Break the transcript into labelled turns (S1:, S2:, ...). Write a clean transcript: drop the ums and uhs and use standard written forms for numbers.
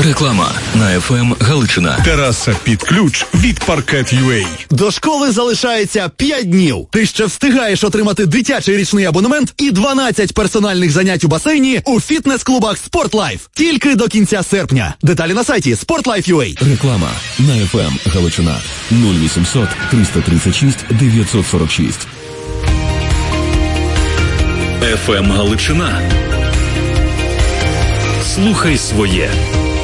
S1: Реклама на FM Галичина.
S2: Тераса під ключ від Parquet.ua.
S3: До школи залишається 5 днів. Ти ще встигаєш отримати дитячий річний абонемент і 12 персональних занять у басейні у фітнес-клубах Sportlife. Тільки до кінця серпня. Деталі на сайті Sportlife.ua.
S1: Реклама на FM Галичина. 0800 336 946. FM Галичина. Слухай своє.